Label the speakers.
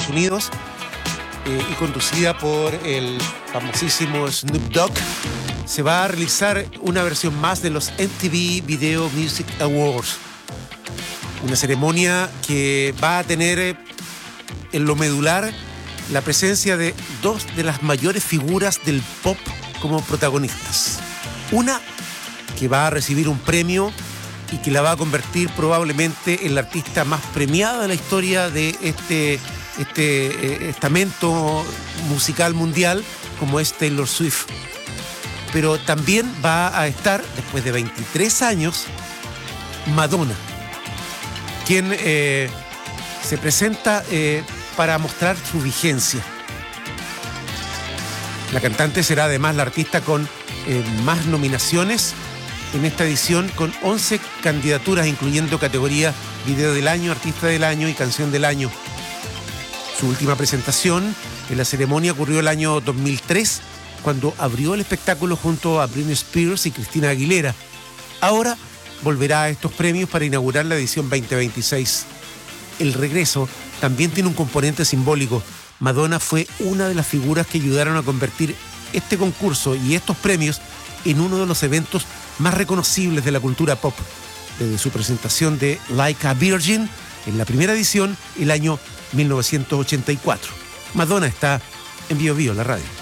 Speaker 1: Estados Unidos y conducida por el famosísimo Snoop Dogg, se va a realizar una versión más de los MTV Video Music Awards. Una ceremonia que va a tener en lo medular la presencia de dos de las mayores figuras del pop como protagonistas. Una que va a recibir un premio y que la va a convertir probablemente en la artista más premiada de la historia de este estamento musical mundial, como es Taylor Swift. Pero también va a estar, después de 23 años, Madonna, quien se presenta para mostrar su vigencia. La cantante será además la artista con más nominaciones en esta edición, con 11 candidaturas, incluyendo categoría Video del Año, Artista del Año y Canción del Año. Su última presentación en la ceremonia ocurrió el año 2003, cuando abrió el espectáculo junto a Britney Spears y Christina Aguilera. Ahora volverá a estos premios para inaugurar la edición 2026. El regreso también tiene un componente simbólico. Madonna fue una de las figuras que ayudaron a convertir este concurso y estos premios en uno de los eventos más reconocibles de la cultura pop, desde su presentación de Like a Virgin en la primera edición el año 1984. Madonna está en Bio Bio, la radio.